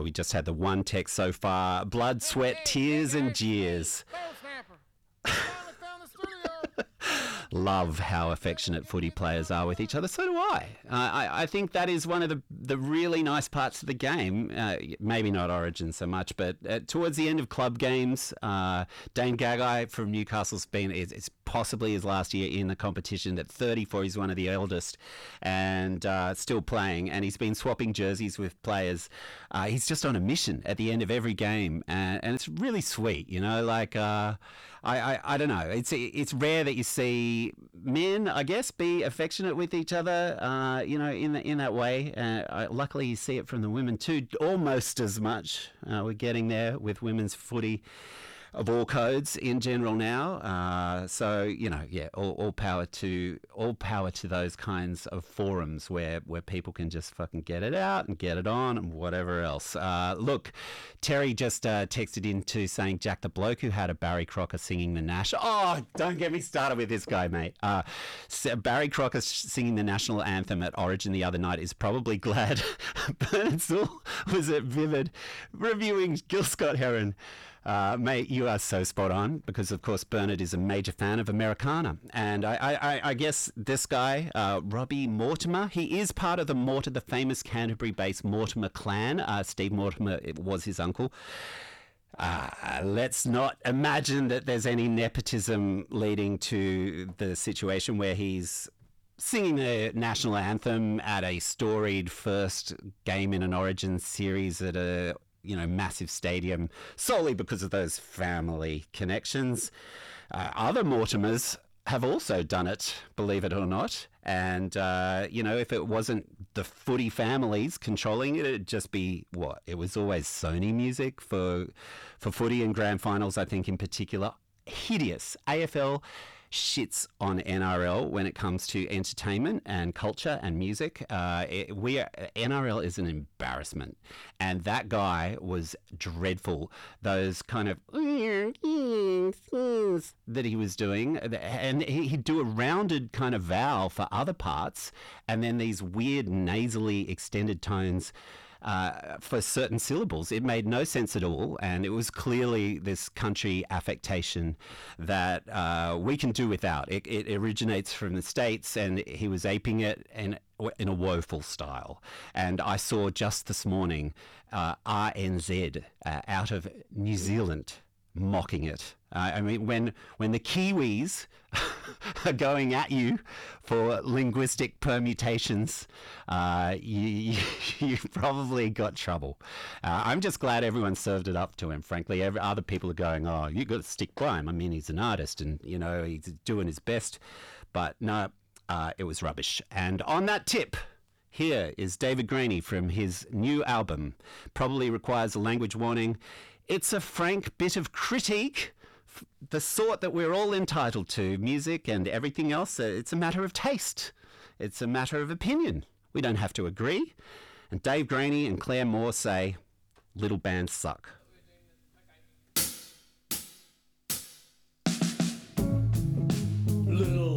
we just had the one text so far. Blood, sweat, tears and jeers. Love how affectionate footy players are with each other. So do I. I think that is one of the really nice parts of the game. Maybe not Origin so much, but towards the end of club games, Dane Gagai from Newcastle's been, it's possibly his last year in the competition. At 34, he's one of the eldest and still playing. And he's been swapping jerseys with players. He's just on a mission at the end of every game. And it's really sweet, you know, like... I don't know. It's rare that you see men, I guess, be affectionate with each other, you know, in that way. Luckily, you see it from the women too, almost as much. We're getting there with women's footy of all codes in general now. So, you know, yeah, all power to those kinds of forums where people can just fucking get it out and get it on and whatever else. Look, Terry just texted into saying Jack the bloke who had a Barry Crocker singing the national... Oh, don't get me started with this guy, mate. Barry Crocker singing the national anthem at Origin the other night is probably glad Bernard Sewell was at Vivid reviewing Gil Scott-Heron. Mate, you are so spot on because, of course, Bernard is a major fan of Americana. And I guess this guy, Robbie Mortimer, he is part of the famous Canterbury-based Mortimer clan. Steve Mortimer was his uncle. Let's not imagine that there's any nepotism leading to the situation where he's singing the national anthem at a storied first game in an Origin series at a massive stadium solely because of those family connections. Other Mortimers have also done it, believe it or not. And, if it wasn't the footy families controlling it, it'd just be what? It was always Sony Music for footy and grand finals, I think in particular. Hideous. AFL shits on NRL when it comes to entertainment and culture and music. NRL is an embarrassment, and that guy was dreadful. Those kind of that he was doing, and he'd do a rounded kind of vowel for other parts, and then these weird nasally extended tones for certain syllables. It made no sense at all, and it was clearly this country affectation that we can do without. It originates from the States, and he was aping it in a woeful style. And I saw just this morning RNZ out of New Zealand mocking it. I mean, when the Kiwis are going at you for linguistic permutations, you probably got trouble. I'm just glad everyone served it up to him, frankly. Other people are going, oh, you got to stick by him. I mean, he's an artist and, he's doing his best. But no, it was rubbish. And on that tip, here is David Graney from his new album. Probably requires a language warning. It's a frank bit of critique, the sort that we're all entitled to. Music and everything else, it's a matter of taste. It's a matter of opinion. We don't have to agree. And Dave Graney and Claire Moore say, little bands suck. Little